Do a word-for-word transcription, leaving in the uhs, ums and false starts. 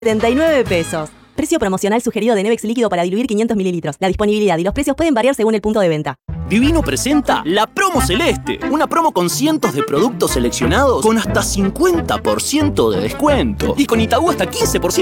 setenta y nueve pesos. Precio promocional sugerido de Nevex líquido para diluir quinientos mililitros. La disponibilidad y los precios pueden variar según el punto de venta. Divino presenta la Promo Celeste, una promo con cientos de productos seleccionados con hasta cincuenta por ciento de descuento y con Itaú hasta quince por ciento